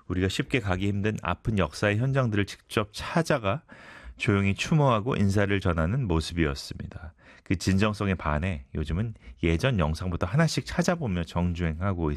우리가 쉽게 가기 힘든 아픈 역사의 현장들을 직접 찾아가 조용히 추모하고 인사를 전하는 모습이었습니다. 그 진정성에 반해 요즘은 예전 영상부터 하나씩 찾아보며 정주행하고